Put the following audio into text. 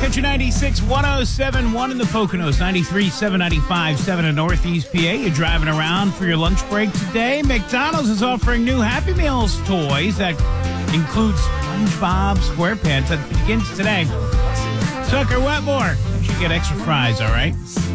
Country 96, 107.1 in the Poconos, 93.7, 95.7 in Northeast PA. You're driving around for your lunch break today. McDonald's is offering new Happy Meals toys that include SpongeBob SquarePants. That begins today. Tucker Wetmore. You should get extra fries, all right?